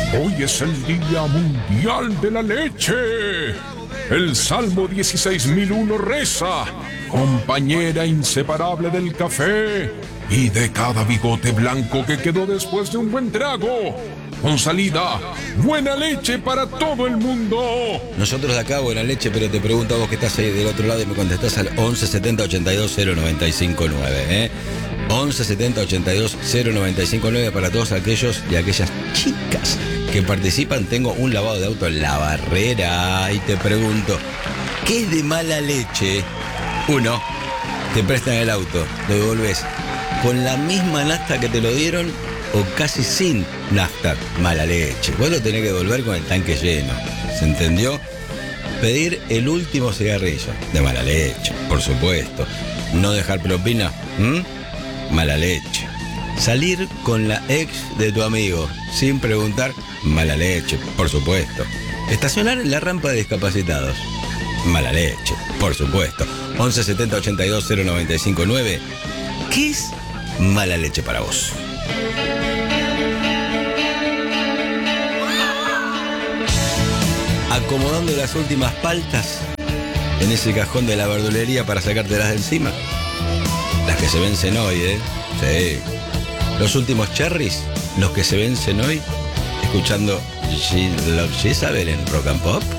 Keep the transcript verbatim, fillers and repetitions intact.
Hoy es el Día Mundial de la Leche. El Salmo dieciséis mil uno reza: compañera inseparable del café y de cada bigote blanco que quedó después de un buen trago. Con salida, buena leche para todo el mundo. Nosotros de acá, buena leche, pero te pregunto a vos que estás ahí del otro lado y me contestás al once setenta ochenta y dos cero noventa y cinco nueve, ¿eh? once setenta ochenta y dos cero noventa y cinco nueve para todos aquellos y aquellas chicas que participan. Tengo un lavado de auto en La Barrera y te pregunto, ¿qué es de mala leche? Uno, te prestan el auto, lo devolves con la misma nafta que te lo dieron o casi sin nafta. Mala leche. Vos lo tenés que devolver con el tanque lleno. ¿Se entendió? Pedir el último cigarrillo. De mala leche, por supuesto. No dejar propina. ¿Mm? Mala leche. Salir con la ex de tu amigo sin preguntar. Mala leche, por supuesto. Estacionar en la rampa de discapacitados. Mala leche, por supuesto. once setenta ochenta y dos cero noventa y cinco nueve. ¿Qué es mala leche para vos? Acomodando las últimas paltas en ese cajón de la verdulería para sacártelas de encima. Las que se vencen hoy, ¿eh? Sí. Los últimos cherries, los que se vencen hoy, escuchando She Loves Jezabel en Rock and Pop.